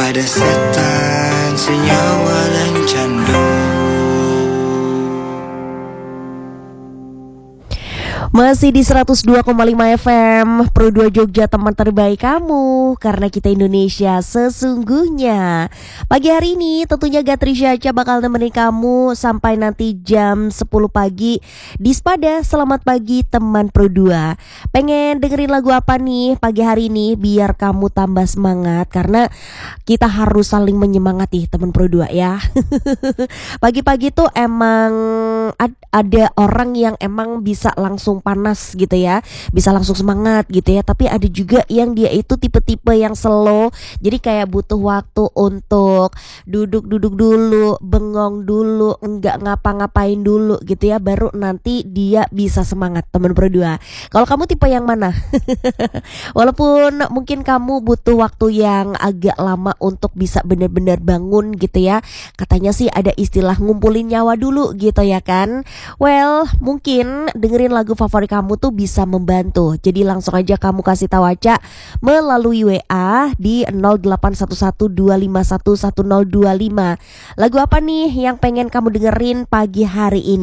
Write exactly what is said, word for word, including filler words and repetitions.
pada setan senyawa dan candu. Masih di seratus dua koma lima F M Pro dua Jogja, teman terbaik kamu, karena kita Indonesia sesungguhnya. Pagi hari ini tentunya Gatri Syaca bakal nemenin kamu sampai nanti jam sepuluh pagi di Spada. Selamat pagi teman Pro dua. Pengen dengerin lagu apa nih pagi hari ini biar kamu tambah semangat? Karena kita harus saling menyemangati teman Pro dua ya. Pagi-pagi tuh emang ad- ada orang yang emang bisa langsung panas gitu ya, bisa langsung semangat gitu ya. Tapi ada juga yang dia itu tipe-tipe yang slow, jadi kayak butuh waktu untuk duduk-duduk dulu, bengong dulu, enggak ngapa-ngapain dulu gitu ya, baru nanti dia bisa semangat teman Pro dua. Kalau kamu tipe yang mana? Walaupun mungkin kamu butuh waktu yang agak lama untuk bisa benar-benar bangun gitu ya. Katanya sih ada istilah ngumpulin nyawa dulu gitu ya kan. Well, mungkin dengerin lagu favorit kamu tuh bisa membantu. Jadi langsung aja kamu kasih tahu Aca melalui W A di nol delapan satu satu dua lima satu satu nol dua lima. Lagu apa nih yang pengen kamu dengerin pagi hari ini?